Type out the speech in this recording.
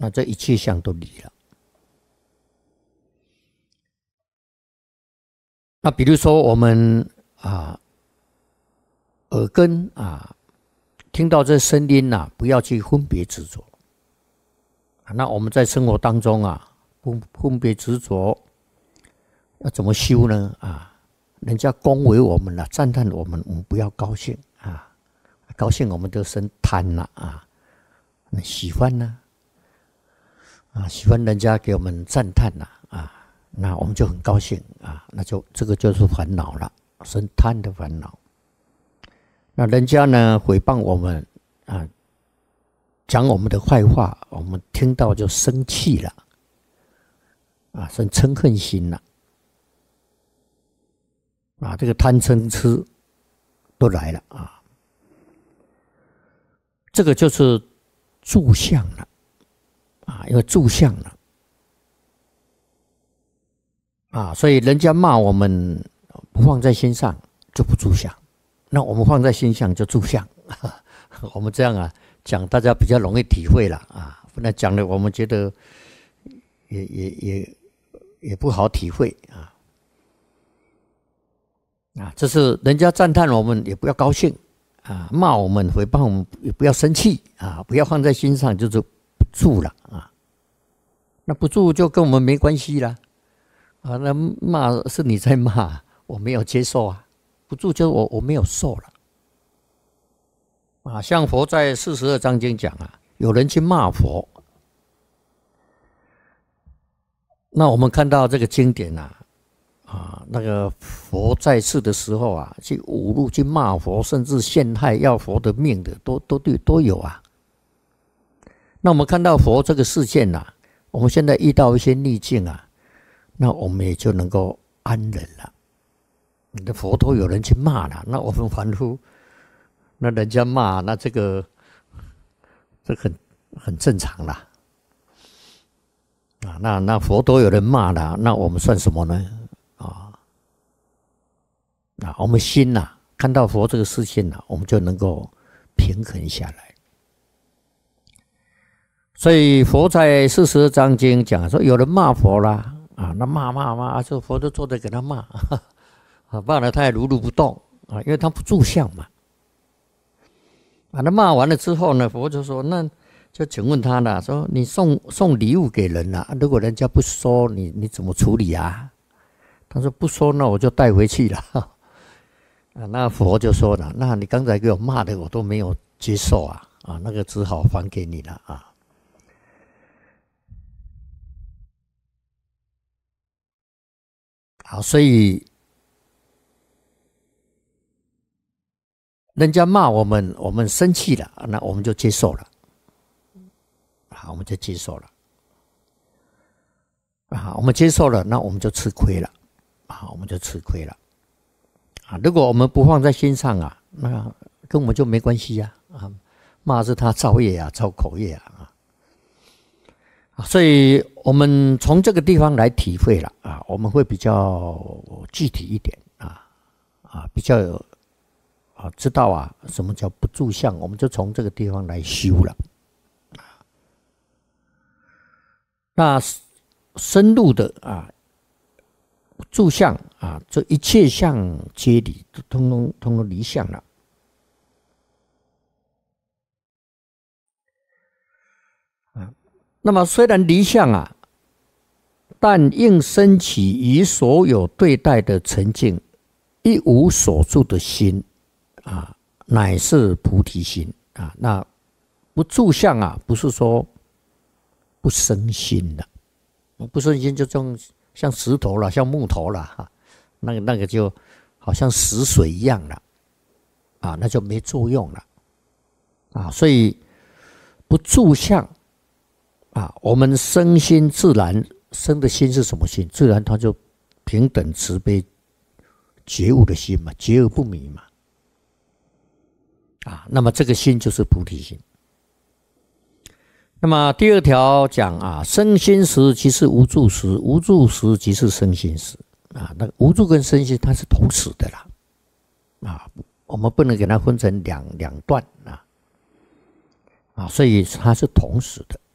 那这一切相都离了。那比如说我们耳根听到这声音不要去分别执着。那我们在生活当中不分别执着，要怎么修呢？人家恭维我们了，赞叹我们，我们不要高兴高兴我们就生贪了喜欢呢喜欢人家给我们赞叹那我们就很高兴那就这个就是烦恼了，生贪的烦恼。那人家呢诽谤我们讲我们的坏话，我们听到就生气了生嗔恨心了这个贪嗔痴都来了这个就是住相了因为住相了所以人家骂我们不放在心上就不住相，那我们放在心上就住相我们这样讲大家比较容易体会了不然讲的我们觉得也不好体会这是人家赞叹我们也不要高兴骂我们诽谤我们也不要生气不要放在心上，就是不住了那不住就跟我们没关系了那骂是你在骂，我没有接受不住就我没有受了像佛在42章经讲有人去骂佛，那我们看到这个经典那个佛在世的时候去侮辱去骂佛，甚至陷害要佛的命的都有那我们看到佛这个事件我们现在遇到一些逆境那我们也就能够安忍了。你的佛都有人去骂了，那我们凡夫，那人家骂，那这很正常啦那佛都有人骂了，那我们算什么呢？我们心看到佛这个事情我们就能够平衡下来。所以佛在42章经讲说，有人骂佛啦那骂，就佛就坐着给他骂骂了他也如如不动因为他不住相嘛那骂完了之后呢，佛就说，那就请问他了，说你送礼物给人如果人家不收，你怎么处理他说不收，那我就带回去了那佛就说了，那你刚才给我骂的我都没有接受那个只好还给你了所以人家骂我们，我们生气了，那我们就接受了我们就接受了我们接受了，那我们就吃亏了我们就吃亏了如果我们不放在心上那跟我们就没关系骂是他造业造口业所以我们从这个地方来体会了我们会比较具体一点比较有知道什么叫不住相，我们就从这个地方来修了那深入的住相这一切相皆离，通通离相了那么虽然离相但应升起于所有对待的沉静，一无所住的心乃是菩提心那不住相不是说不生心的，不生心就像石头了，像木头了那个就好像死水一样了那就没作用了所以不住相我们生心自然生的心是什么心？自然它就平等慈悲觉悟的心嘛，觉而不迷嘛那么这个心就是菩提心。那么第二条讲生心时即是无住时，无住时即是生心时那个无住跟生心它是同时的啦我们不能给它分成两段所以它是同时的